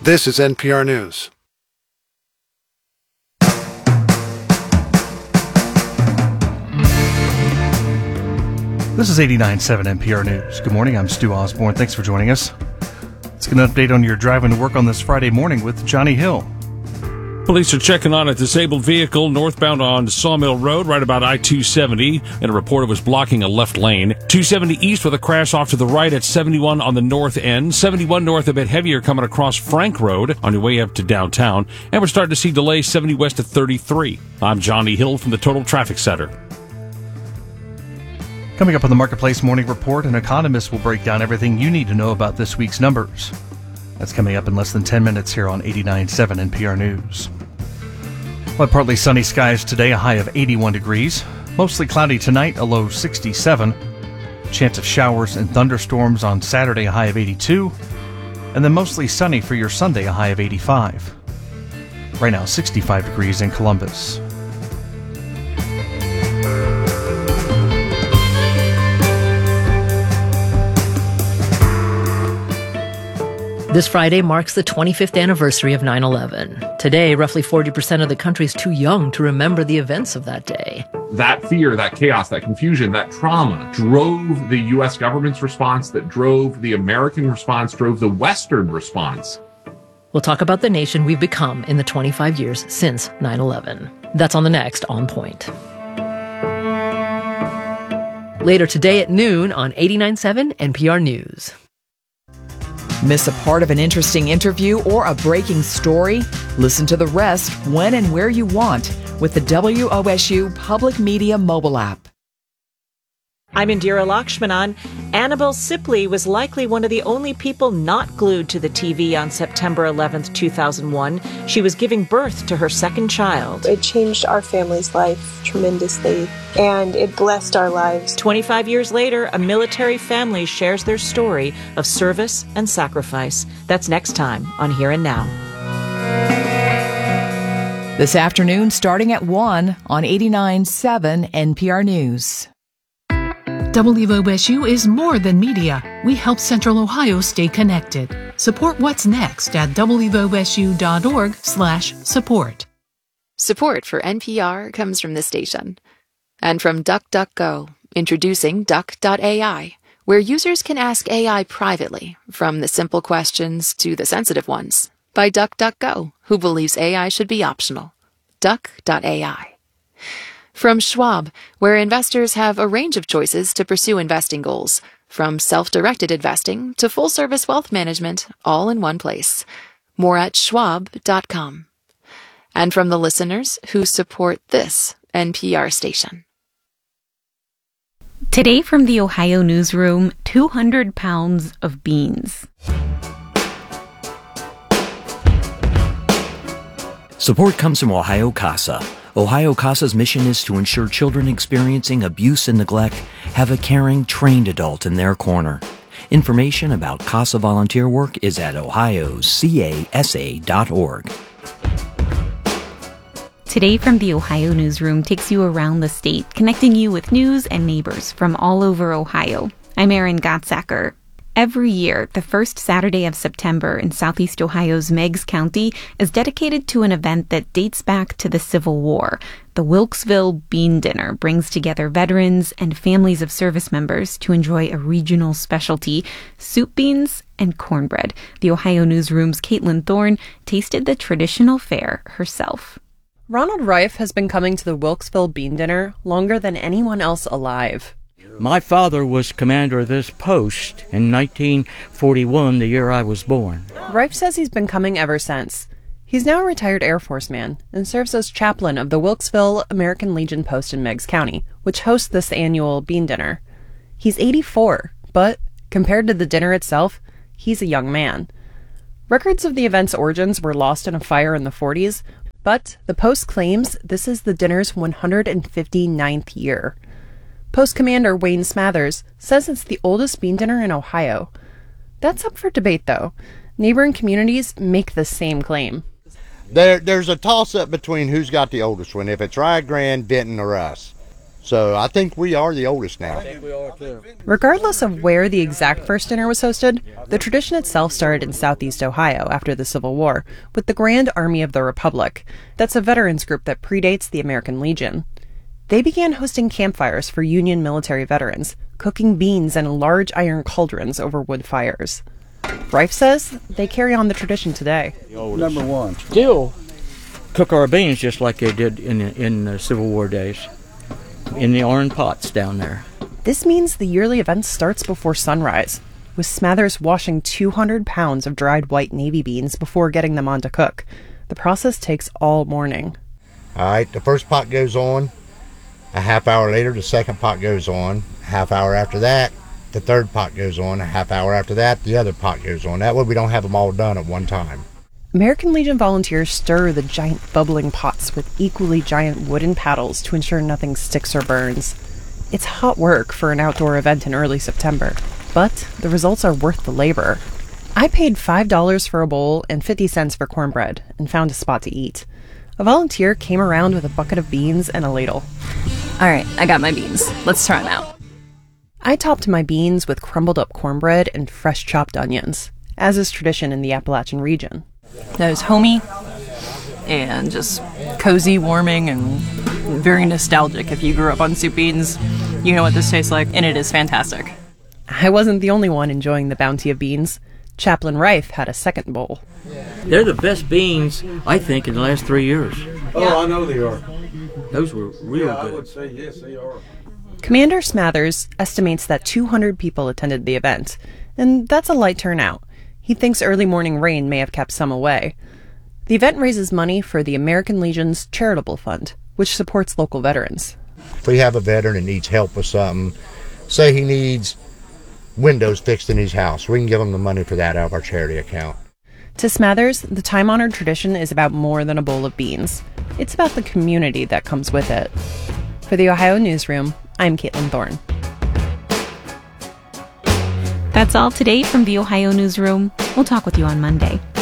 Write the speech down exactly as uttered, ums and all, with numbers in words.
This is N P R News. This is eighty-nine point seven N P R News. Good morning, I'm Stu Osborne. Thanks for joining us. Let's get an update on your driving to work on this Friday morning with Johnny Hill. Police are checking on a disabled vehicle northbound on Sawmill Road, right about I two seventy, and a reporter was blocking a left lane. two seventy east with a crash off to the right at seventy-one on the north end. seventy-one north a bit heavier coming across Frank Road on your way up to downtown. And we're starting to see delays seventy west at thirty-three. I'm Johnny Hill from the Total Traffic Center. Coming up on the Marketplace Morning Report, an economist will break down everything you need to know about this week's numbers. That's coming up in less than ten minutes here on eighty-nine point seven N P R News. Well, partly sunny skies today, a high of eighty-one degrees. Mostly cloudy tonight, a low sixty-seven. Chance of showers and thunderstorms on Saturday, a high of eighty-two. And then mostly sunny for your Sunday, a high of eighty-five. Right now, sixty-five degrees in Columbus. This Friday marks the twenty-fifth anniversary of nine eleven. Today, roughly forty percent of the country is too young to remember the events of that day. That fear, that chaos, that confusion, that trauma drove the U S government's response, that drove the American response, drove the Western response. We'll talk about the nation we've become in the twenty-five years since nine eleven. That's on the next On Point. Later today at noon on eighty-nine point seven N P R News. Miss a part of an interesting interview or a breaking story? Listen to the rest when and where you want with the W O S U Public Media mobile app. I'm Indira Lakshmanan. Annabelle Sipley was likely one of the only people not glued to the T V on September eleventh, two thousand one. She was giving birth to her second child. It changed our family's life tremendously, and it blessed our lives. twenty-five years later, a military family shares their story of service and sacrifice. That's next time on Here and Now. This afternoon, starting at one on eighty-nine point seven N P R News. W O S U is more than media. We help Central Ohio stay connected. Support what's next at W O S U dot org slash support. Support for N P R comes from this station. And from DuckDuckGo, introducing Duck dot A I, where users can ask A I privately, from the simple questions to the sensitive ones, by DuckDuckGo, who believes A I should be optional. Duck dot A I. From Schwab, where investors have a range of choices to pursue investing goals, from self-directed investing to full-service wealth management, all in one place. More at schwab dot com. And from the listeners who support this N P R station. Today from the Ohio newsroom, two hundred pounds of beans. Support comes from Ohio CASA. Ohio CASA's mission is to ensure children experiencing abuse and neglect have a caring, trained adult in their corner. Information about CASA volunteer work is at ohio casa dot org. Today from the Ohio newsroom takes you around the state, connecting you with news and neighbors from all over Ohio. I'm Erin Gottsacker. Every year, the first Saturday of September in southeast Ohio's Meigs County is dedicated to an event that dates back to the Civil War. The Wilkesville Bean Dinner brings together veterans and families of service members to enjoy a regional specialty, soup beans and cornbread. The Ohio newsroom's Caitlin Thorne tasted the traditional fare herself. Ronald Reif has been coming to the Wilkesville Bean Dinner longer than anyone else alive. My father was commander of this post in nineteen forty-one, the year I was born. Reif says he's been coming ever since. He's now a retired Air Force man and serves as chaplain of the Wilkesville American Legion Post in Meigs County, which hosts this annual bean dinner. He's eighty-four, but compared to the dinner itself, he's a young man. Records of the event's origins were lost in a fire in the forties, but the Post claims this is the dinner's one hundred fifty-ninth year. Post Commander Wayne Smathers says it's the oldest bean dinner in Ohio. That's up for debate, though. Neighboring communities make the same claim. There, there's a toss-up between who's got the oldest one, if it's Rio Grande, Benton, or us. So I think we are the oldest now. I think we are too. Regardless of where the exact first dinner was hosted, the tradition itself started in Southeast Ohio after the Civil War with the Grand Army of the Republic. That's a veterans group that predates the American Legion. They began hosting campfires for Union military veterans, cooking beans in large iron cauldrons over wood fires. Rife says they carry on the tradition today. Number one. Still cook our beans just like they did in in the Civil War days, in the iron pots down there. This means the yearly event starts before sunrise, with Smathers washing two hundred pounds of dried white navy beans before getting them on to cook. The process takes all morning. All right, the first pot goes on. A half hour later, the second pot goes on. A half hour after that, the third pot goes on. A half hour after that, the other pot goes on. That way we don't have them all done at one time. American Legion volunteers stir the giant bubbling pots with equally giant wooden paddles to ensure nothing sticks or burns. It's hot work for an outdoor event in early September, but the results are worth the labor. I paid five dollars for a bowl and fifty cents for cornbread and found a spot to eat. A volunteer came around with a bucket of beans and a ladle. All right, I got my beans. Let's try them out. I topped my beans with crumbled up cornbread and fresh chopped onions, as is tradition in the Appalachian region. That was homey and just cozy, warming, and very nostalgic. If you grew up on soup beans, you know what this tastes like, and it is fantastic. I wasn't the only one enjoying the bounty of beans. Chaplain Rife had a second bowl. They're the best beans, I think, in the last three years. Oh, I know they are. Those were real yeah, good. I would say yes, they are. Commander Smathers estimates that two hundred people attended the event, and that's a light turnout. He thinks early morning rain may have kept some away. The event raises money for the American Legion's Charitable Fund, which supports local veterans. If we have a veteran that needs help with something, say he needs windows fixed in his house, we can give him the money for that out of our charity account. To Smathers, the time-honored tradition is about more than a bowl of beans. It's about the community that comes with it. For the Ohio Newsroom, I'm Caitlin Thorne. That's all today from the Ohio Newsroom. We'll talk with you on Monday.